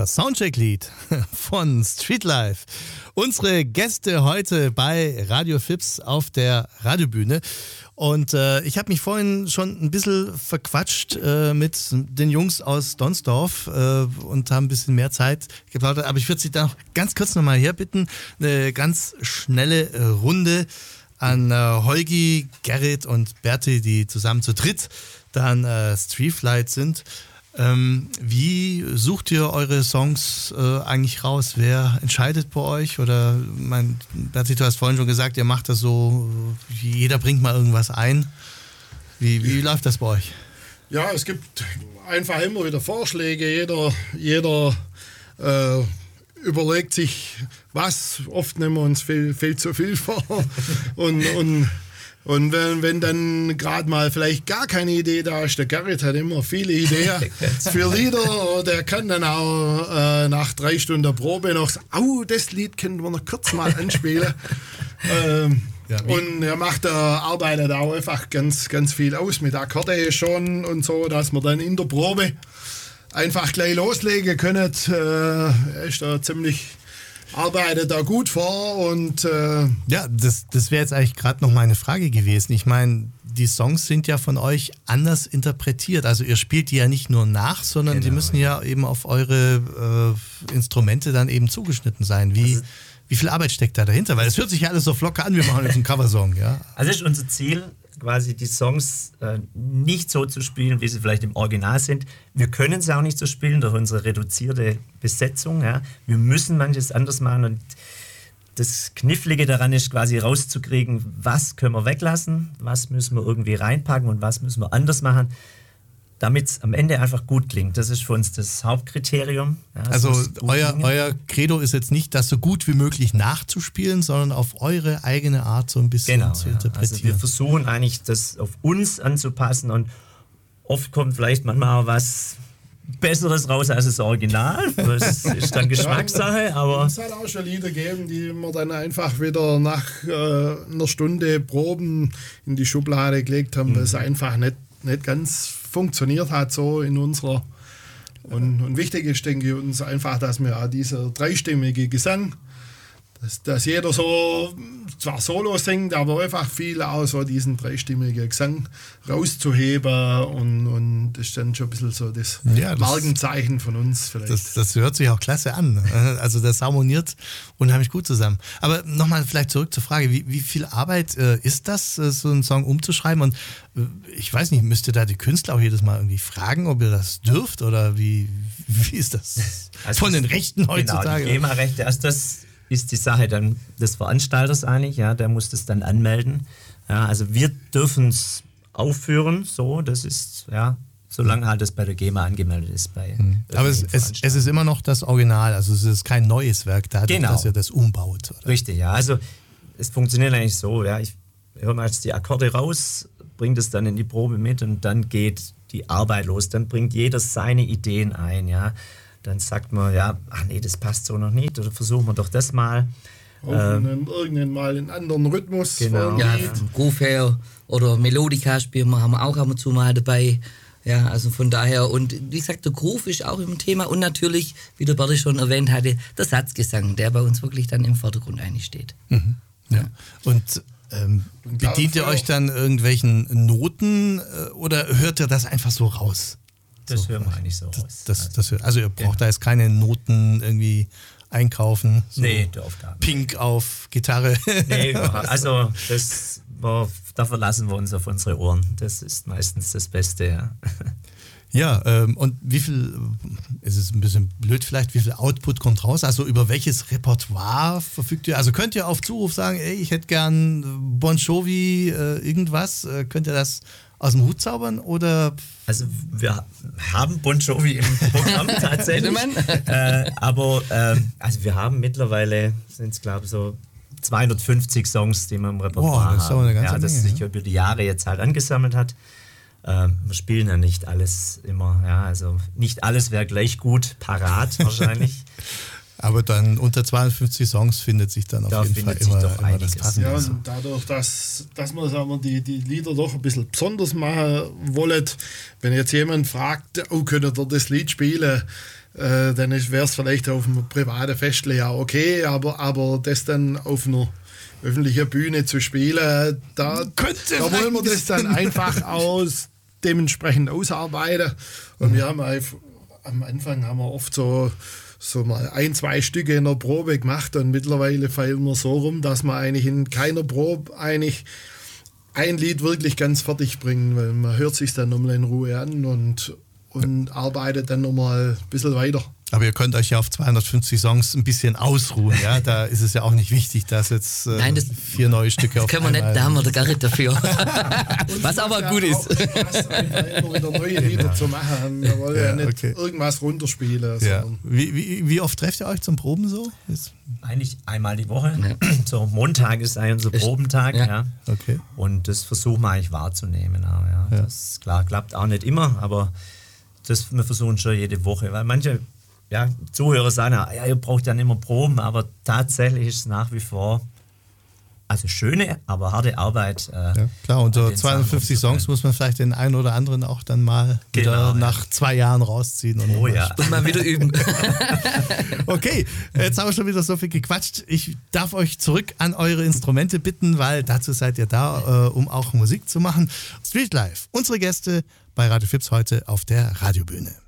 Soundcheck-Lied von Streetlife. Unsere Gäste heute bei Radio Fips auf der Radiobühne. Und ich habe mich vorhin schon ein bisschen verquatscht mit den Jungs aus Donsdorf und haben ein bisschen mehr Zeit geplaudert. Aber ich würde Sie da ganz kurz nochmal herbitten. Eine ganz schnelle Runde an Holgi, Gerrit und Berti, die zusammen zu dritt dann Streetlife sind. Wie sucht ihr eure Songs eigentlich raus? Wer entscheidet bei euch? Oder, Berti, du hast vorhin schon gesagt, ihr macht das so, jeder bringt mal irgendwas ein. Wie läuft das bei euch? Ja, es gibt einfach immer wieder Vorschläge. Jeder überlegt sich was. Oft nehmen wir uns viel zu viel vor. Und wenn dann gerade mal vielleicht gar keine Idee da ist, der Gerrit hat immer viele Ideen für Lieder, der kann dann auch nach 3 Stunden Probe noch sagen, das Lied können wir noch kurz mal anspielen. Und er arbeitet auch einfach ganz, ganz viel aus mit Akkorde schon und so, dass wir dann in der Probe einfach gleich loslegen können. Er ist da arbeitet da gut vor und ja, das wäre jetzt eigentlich gerade noch meine Frage gewesen. Ich meine, die Songs sind ja von euch anders interpretiert. Also ihr spielt die ja nicht nur nach, sondern die müssen ja eben auf eure Instrumente dann eben zugeschnitten sein. Wie viel Arbeit steckt da dahinter? Weil es hört sich ja alles so locker an, wir machen jetzt einen Coversong. Ja? Also das ist unser Ziel, quasi die Songs nicht so zu spielen, wie sie vielleicht im Original sind. Wir können sie auch nicht so spielen durch unsere reduzierte Besetzung. Ja. Wir müssen manches anders machen und das Knifflige daran ist quasi rauszukriegen, was können wir weglassen, was müssen wir irgendwie reinpacken und was müssen wir anders machen, damit es am Ende einfach gut klingt. Das ist für uns das Hauptkriterium. Ja, also euer Credo ist jetzt nicht, das so gut wie möglich nachzuspielen, sondern auf eure eigene Art so ein bisschen zu interpretieren. Also wir versuchen eigentlich, das auf uns anzupassen und oft kommt vielleicht manchmal was Besseres raus als das Original. Das ist dann Geschmackssache. Aber es hat auch schon Lieder gegeben, die wir dann einfach wieder nach einer Stunde Proben in die Schublade gelegt haben, weil es einfach nicht ganz funktioniert hat so in unserer. Und wichtig ist, denke ich, uns einfach, dass wir auch dieser dreistimmige Gesang, dass jeder so zwar Solo singt, aber einfach viel auch so diesen dreistimmigen Gesang rauszuheben und das ist dann schon ein bisschen so das Markenzeichen von uns vielleicht. Das hört sich auch klasse an. Also das harmoniert unheimlich gut zusammen. Aber nochmal vielleicht zurück zur Frage, wie viel Arbeit ist das, so einen Song umzuschreiben? Und ich weiß nicht, müsst ihr da die Künstler auch jedes Mal irgendwie fragen, ob ihr das dürft? Oder wie ist das also von den Rechten heutzutage? Genau, die GEMA-Rechte, also das ist die Sache dann des Veranstalters eigentlich, ja, der muss das dann anmelden. Ja, also wir dürfen es aufführen, so, das ist, ja, solange halt das bei der GEMA angemeldet ist. Aber es ist immer noch das Original, also es ist kein neues Werk, da dass ihr das umbaut. Oder? Richtig, ja, also es funktioniert eigentlich so, ja, ich höre mal jetzt die Akkorde raus, bringe das dann in die Probe mit und dann geht die Arbeit los, dann bringt jeder seine Ideen ein, ja. Dann sagt man, das passt so noch nicht, oder versuchen wir doch das mal. Irgendwann mal einen anderen Rhythmus. Genau. Ja, vom Groove her oder Melodika spielen wir, haben wir auch ab und zu mal dabei. Ja, also von daher, und wie gesagt, der Groove ist auch im Thema und natürlich, wie der Berti schon erwähnt hatte, der Satzgesang, der bei uns wirklich dann im Vordergrund eigentlich steht. Mhm. Ja. Und bedient ihr euch dann irgendwelchen Noten oder hört ihr das einfach so raus? Das hören wir eigentlich so raus. Also ihr braucht da jetzt keine Noten irgendwie einkaufen. So nee, die Aufgabe. Pink auf Gitarre. Nee, also da verlassen wir uns auf unsere Ohren. Das ist meistens das Beste, ja. Ja, und wie viel, es ist ein bisschen blöd vielleicht, wie viel Output kommt raus? Also über welches Repertoire verfügt ihr? Also könnt ihr auf Zuruf sagen, ey, ich hätte gern Bon Jovi irgendwas? Könnt ihr das aus dem Hut zaubern oder? Also wir haben Bon Jovi im Programm tatsächlich, aber also wir haben mittlerweile, sind es glaube ich so 250 Songs, die wir im Repertoire haben. Ja, das sich über die Jahre jetzt halt angesammelt hat. Wir spielen ja nicht alles immer, ja, also nicht alles wäre gleich gut parat wahrscheinlich. Aber dann unter 52 Songs findet sich dann auf jeden Fall immer das Passende. Ja, und dadurch, dass wir, sagen wir, die Lieder doch ein bisschen besonders machen wollen, wenn jetzt jemand fragt, oh, könnt ihr das Lied spielen, dann wäre es vielleicht auf einem privaten Festle ja okay, aber das dann auf einer öffentlichen Bühne zu spielen, da wollen wir das dann einfach dementsprechend ausarbeiten. Und wir haben am Anfang haben wir oft so mal 1-2 Stücke in der Probe gemacht und mittlerweile feilen wir so rum, dass wir eigentlich in keiner Probe eigentlich ein Lied wirklich ganz fertig bringen, weil man hört sich dann nochmal in Ruhe an und arbeitet dann nochmal ein bisschen weiter. Aber ihr könnt euch ja auf 250 Songs ein bisschen ausruhen, ja? Da ist es ja auch nicht wichtig, dass jetzt 4 neue Stücke auf einmal... Das können wir nicht, da haben wir den Garrett dafür. Was aber gut ist. Spaß, immer wieder neue Lieder zu machen. Wir wollen ja nicht irgendwas runterspielen. Ja. Wie oft trefft ihr euch zum Proben so? Eigentlich einmal die Woche. Ja. So Montag ist eigentlich unser Probentag. Ja. Okay. Und das versuchen wir eigentlich wahrzunehmen. Auch, ja. Das klar klappt auch nicht immer, aber wir versuchen schon jede Woche. Weil manche Zuhörer sagen, ja, ihr braucht ja nicht mehr Proben, aber tatsächlich ist es nach wie vor schöne, aber harte Arbeit. Klar, unter 250 Songs muss man vielleicht den einen oder anderen auch dann mal wieder nach 2 Jahren rausziehen. Und mal wieder üben. Okay, jetzt haben wir schon wieder so viel gequatscht. Ich darf euch zurück an eure Instrumente bitten, weil dazu seid ihr da, um auch Musik zu machen. Streetlife, unsere Gäste bei Radio Fips heute auf der Radiobühne.